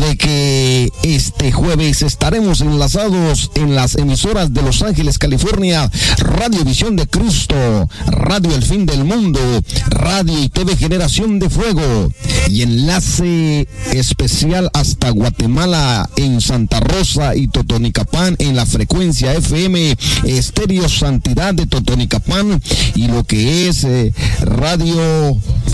Recuerde que este jueves estaremos enlazados en las emisoras de Los Ángeles, California, Radio Visión de Cristo, Radio El Fin del Mundo, Radio y TV Generación de Fuego, y enlace especial hasta Guatemala en Santa Rosa y Totonicapán en la frecuencia FM Estéreo Santidad de Totonicapán, y lo que es radio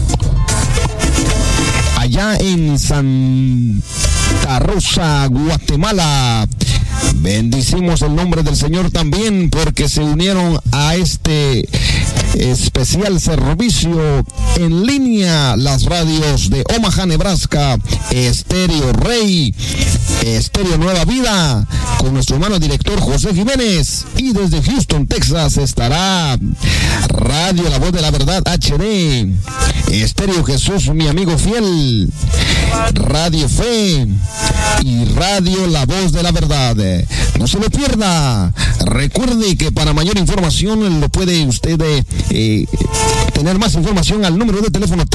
allá en Santa Rosa, Guatemala. Bendicimos el nombre del Señor también porque se unieron a este especial servicio en línea las radios de Omaha, Nebraska, Estéreo Rey, Estéreo Nueva Vida, con nuestro hermano director José Jiménez, y desde Houston, Texas estará Radio La Voz de la Verdad HD, Estéreo Jesús, mi amigo fiel, Radio Fe y Radio La Voz de la Verdad. No se lo pierda. Recuerde que para mayor información lo puede usted tener más información al número de teléfono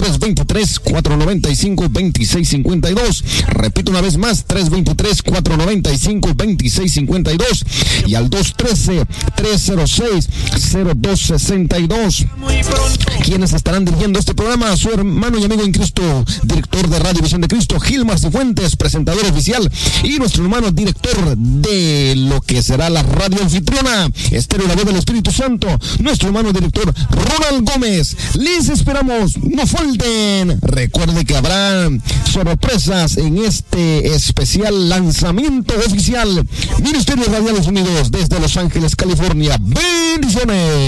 323-495-2652. Repito una vez más, 323-495-2652 y al 213-306-0262. Quienes estarán dirigiendo este programa, su hermano y amigo en Cristo, director de Radio Visión de Cristo, Gilmar Cifuentes, presentador oficial, y nuestro hermano director de lo que será la radio anfitriona, Estéreo La Voz del Espíritu Santo, nuestro hermano director Ronald Gómez. Les esperamos, no falten. Recuerde que habrá sorpresas en este especial lanzamiento oficial. Ministerios Radiales Unidos desde Los Ángeles, California. Bendiciones.